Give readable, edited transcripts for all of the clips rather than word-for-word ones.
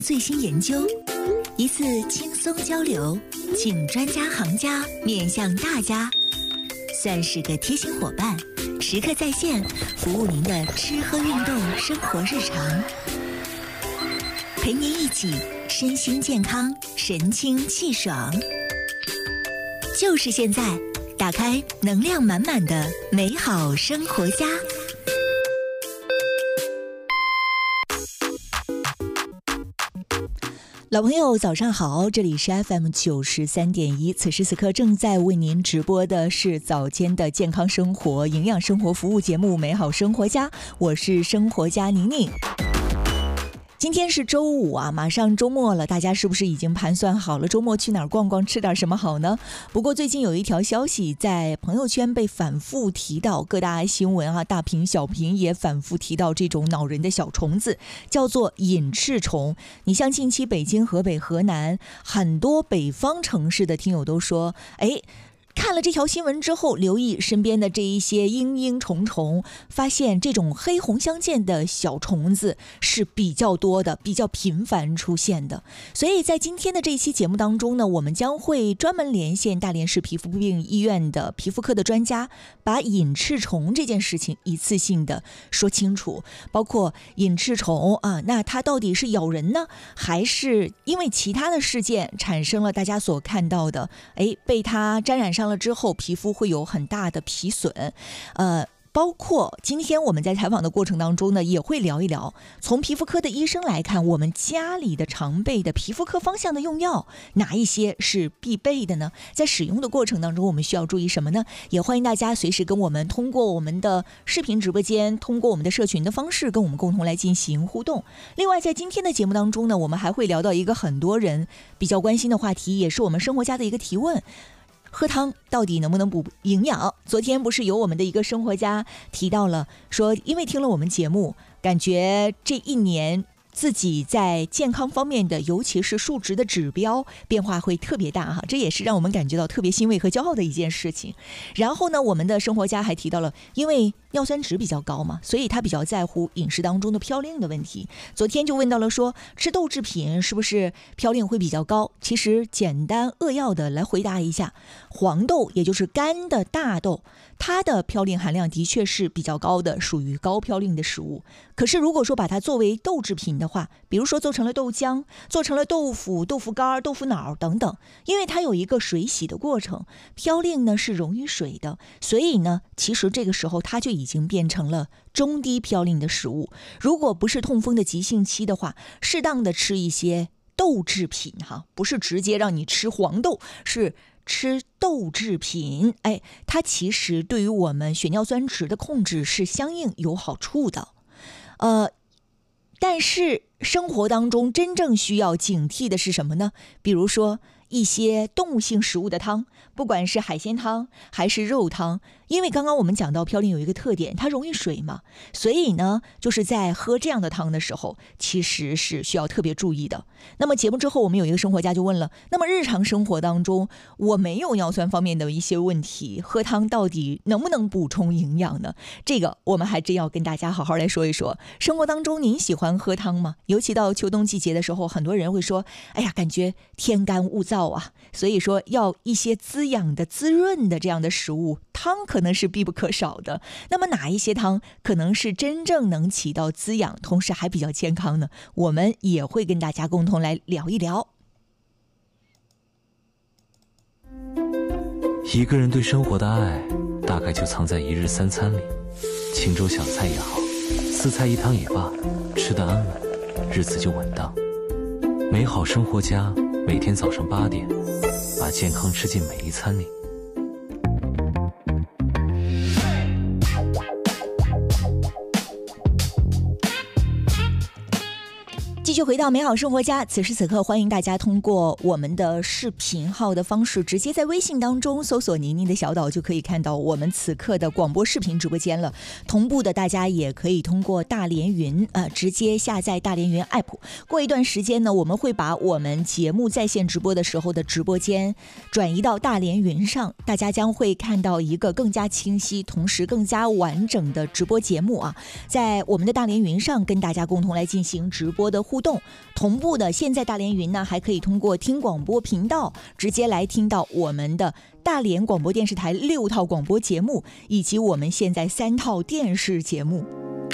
最新研究，一次轻松交流，请专家行家面向大家，算是个贴心伙伴，时刻在线服务您的吃喝运动生活日常，陪您一起身心健康，神清气爽。就是现在，打开能量满满的美好生活家。老朋友早上好，这里是 FM 93.1，此时此刻正在为您直播的是早间的健康生活营养生活服务节目美好生活家，我是生活家宁宁。今天是周五啊，马上周末了，大家是不是已经盘算好了周末去哪儿逛逛，吃点什么好呢？不过最近有一条消息在朋友圈被反复提到，各大新闻啊，大屏小屏也反复提到这种恼人的小虫子，叫做隐翅虫。你像近期北京、河北、河南很多北方城市的听友都说，看了这条新闻之后，留意身边的这一些蝇营虫虫，发现这种黑红相间的小虫子是比较多的，比较频繁出现的。所以在今天的这一期节目当中呢，我们将会专门连线大连市皮肤病医院的皮肤科的专家，把隐翅虫这件事情一次性的说清楚，包括隐翅虫啊，那它到底是咬人呢，还是因为其他的事件产生了大家所看到的，被它沾染上了之后皮肤会有很大的皮损，包括今天我们在采访的过程当中呢，也会聊一聊从皮肤科的医生来看，我们家里的常备的皮肤科方向的用药哪一些是必备的呢？在使用的过程当中我们需要注意什么呢？也欢迎大家随时跟我们通过我们的视频直播间，通过我们的社群的方式跟我们共同来进行互动。另外在今天的节目当中呢，我们还会聊到一个很多人比较关心的话题，也是我们生活家的一个提问，喝汤到底能不能补营养？昨天不是有我们的一个生活家提到了，说因为听了我们节目，感觉这一年自己在健康方面的，尤其是数值的指标变化会特别大哈，这也是让我们感觉到特别欣慰和骄傲的一件事情。然后呢，我们的生活家还提到了，因为尿酸值比较高嘛，所以他比较在乎饮食当中的嘌呤的问题。昨天就问到了说，吃豆制品是不是嘌呤会比较高？其实简单扼要的来回答一下，黄豆也就是干的大豆，它的嘌呤含量的确是比较高的，属于高嘌呤的食物。可是如果说把它作为豆制品的话，比如说做成了豆浆，做成了豆腐、豆腐干、豆腐脑等等，因为它有一个水洗的过程，嘌呤呢是溶于水的，所以呢其实这个时候它就已经变成了中低嘌呤的食物。如果不是痛风的急性期的话，适当的吃一些豆制品哈，不是直接让你吃黄豆，是吃豆制品，它其实对于我们血尿酸值的控制是相应有好处的。但是生活当中真正需要警惕的是什么呢？比如说一些动物性食物的汤，不管是海鲜汤还是肉汤，因为刚刚我们讲到嘌呤有一个特点，它溶于水嘛，所以呢就是在喝这样的汤的时候其实是需要特别注意的。那么节目之后我们有一个生活家就问了，那么日常生活当中我没有尿酸方面的一些问题，喝汤到底能不能补充营养呢？这个我们还真要跟大家好好来说一说。生活当中您喜欢喝汤吗？尤其到秋冬季节的时候，很多人会说，感觉天干物燥啊，所以说要一些滋养的滋润的这样的食物，汤可能是必不可少的。那么哪一些汤可能是真正能起到滋养同时还比较健康呢？我们也会跟大家共同来聊一聊。 一个人对生活的爱大概就藏在一日三餐里，清粥小菜也好，四菜一汤也罢，吃得安稳，日子就稳当。美好生活家每天早上8点，把健康吃进每一餐里。 继续回到美好生活家，此时此刻欢迎大家通过我们的视频号的方式，直接在微信当中搜索宁宁的小岛，就可以看到我们此刻的广播视频直播间了。同步的大家也可以通过大连云直接下载大连云 app。 过一段时间呢，我们会把我们节目在线直播的时候的直播间转移到大连云上，大家将会看到一个更加清晰同时更加完整的直播节目在我们的大连云上跟大家共同来进行直播的互互动。同步的，现在大连云呢还可以通过听广播频道直接来听到我们的大连广播电视台6套广播节目，以及我们现在3套电视节目。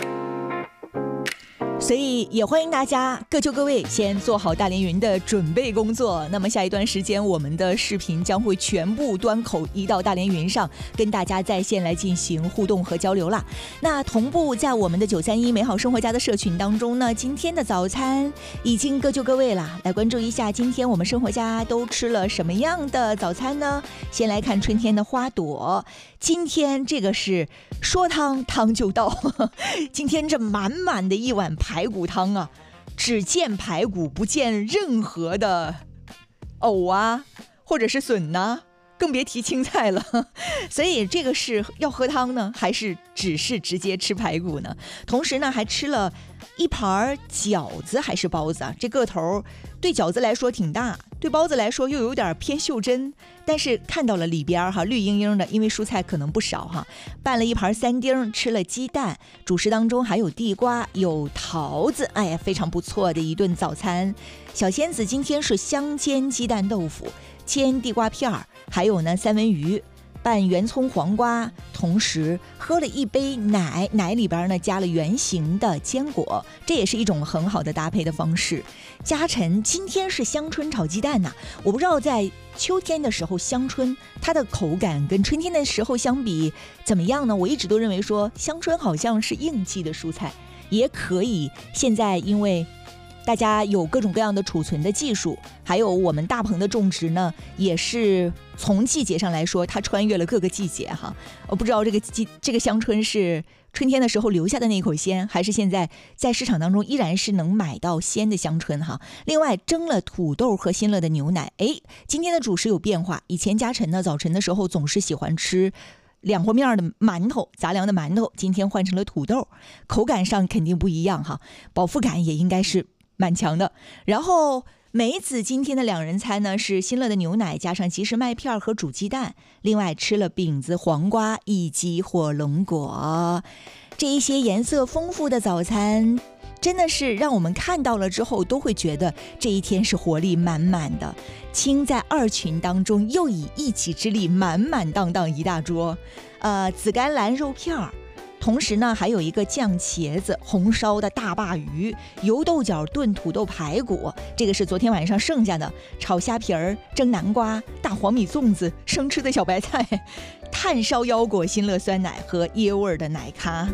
所以也欢迎大家各就各位，先做好大连云的准备工作。那么下一段时间，我们的视频将会全部端口移到大连云上，跟大家在线来进行互动和交流啦。那同步在我们的931美好生活家的社群当中呢，今天的早餐已经各就各位啦。来关注一下今天我们生活家都吃了什么样的早餐呢？先来看春天的花朵，今天这个是说汤汤就到今天这满满的一碗排骨汤啊，只见排骨不见任何的藕啊或者是笋呐，更别提青菜了所以这个是要喝汤呢，还是只是直接吃排骨呢？同时呢还吃了一盘饺子还是包子啊，这个头对饺子来说挺大，对包子来说又有点偏袖珍，但是看到了里边哈绿莹莹的，因为蔬菜可能不少哈。拌了一盘3丁，吃了鸡蛋，主食当中还有地瓜有桃子，哎呀非常不错的一顿早餐。小仙子今天是香煎鸡蛋豆腐，煎地瓜片，还有呢三文鱼，拌圆葱黄瓜，同时喝了一杯奶，奶里边呢加了圆形的坚果，这也是一种很好的搭配的方式。家晨今天是香椿炒鸡蛋呐，我不知道在秋天的时候香椿它的口感跟春天的时候相比怎么样呢？我一直都认为说香椿好像是应季的蔬菜，也可以现在因为大家有各种各样的储存的技术，还有我们大棚的种植呢，也是从季节上来说它穿越了各个季节哈。我不知道这个香椿是春天的时候留下的那口鲜，还是现在在市场当中依然是能买到鲜的香椿哈。另外蒸了土豆和新乐的牛奶，今天的主食有变化。以前家晨呢早晨的时候总是喜欢吃2和面的馒头，杂粮的馒头，今天换成了土豆，口感上肯定不一样哈，饱腹感也应该是蛮强的。然后梅子今天的2人餐呢是新乐的牛奶加上即食麦片和煮鸡蛋，另外吃了饼子、黄瓜以及火龙果。这一些颜色丰富的早餐真的是让我们看到了之后都会觉得这一天是活力满满的。青在2群当中又以一己之力满满当当一大桌，紫甘蓝肉片，同时呢还有一个酱茄子、红烧的大鲅鱼、油豆角炖土豆排骨，这个是昨天晚上剩下的，炒虾皮儿、蒸南瓜、大黄米粽子、生吃的小白菜、炭烧腰果、新乐酸奶和椰味的奶咖。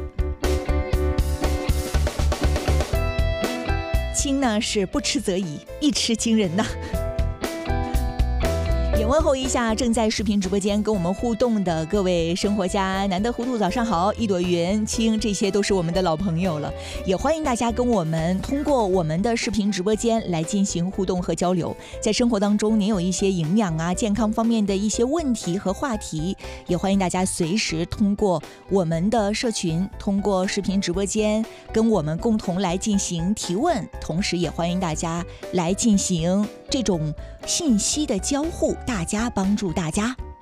青呢是不吃则已，一吃惊人呐。也问候一下正在视频直播间跟我们互动的各位生活家，难得糊涂早上好，一朵云、青，这些都是我们的老朋友了。也欢迎大家跟我们通过我们的视频直播间来进行互动和交流。在生活当中您有一些营养啊健康方面的一些问题和话题，也欢迎大家随时通过我们的社群，通过视频直播间跟我们共同来进行提问，同时也欢迎大家来进行这种信息的交互，大家帮助大家。